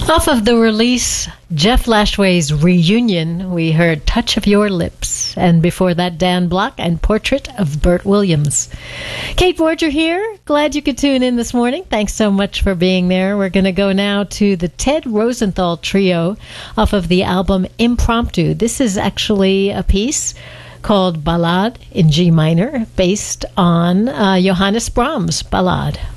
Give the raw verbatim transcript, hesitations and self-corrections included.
Off of the release, Jeff Lashway's Reunion, we heard Touch of Your Lips. And before that, Dan Block and Portrait of Bert Williams. Kate Borger here. Glad you could tune in this morning. Thanks so much for being there. We're going to go now to the Ted Rosenthal Trio off of the album Impromptu. This is actually a piece called Ballade in G minor, based on uh, Johannes Brahms' Ballade.